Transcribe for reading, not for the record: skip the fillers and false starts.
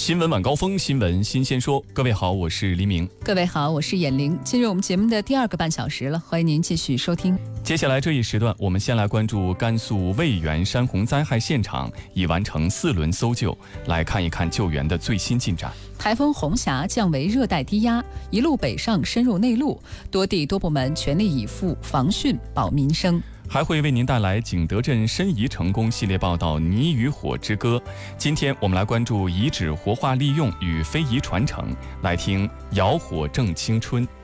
新闻晚高峰，新闻新鲜说。各位好，我是黎明。 各位好，我是闫玲。进入我们节目的第2个半小时了，欢迎您继续收听。 接下来这一时段，我们先来关注甘肃渭源山洪灾害现场已完成4轮搜救，来看一看救援的最新进展。 台风红霞降为热带低压，一路北上深入内陆，多地多部门全力以赴防汛保民生。 还会为您带来景德镇申遗成功系列报道《泥与火之歌》。今天我们来关注遗址活化利用与非遗传承，来听窑火正青春。